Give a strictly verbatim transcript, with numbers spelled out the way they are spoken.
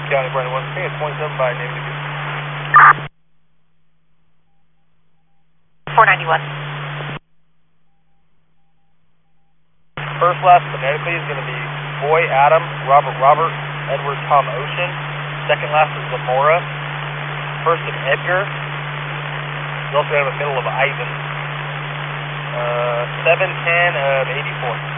County, Brandon one, I think it's twenty-seven by name of you. four ninety-one. First last phonetically is going to be Boy, Adam, Robert, Robert, Edward, Tom, Ocean. Second last is Lamora. First is Edgar. We also have a middle of Ivan. Uh, seven ten of eighty-four.